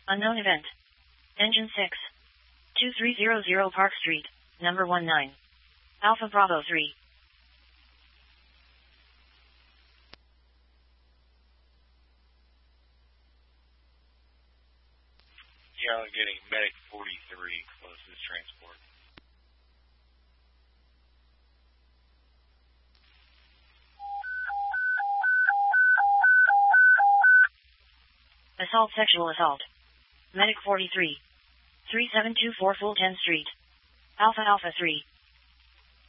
Unknown event. Engine 6. 2300 Park Street, number 19. Alpha Bravo 3. Yeah, I'm getting Medic 43, closest transport. Assault, sexual assault. Medic 43. 3724 Full 10 Street. Alpha Alpha 3.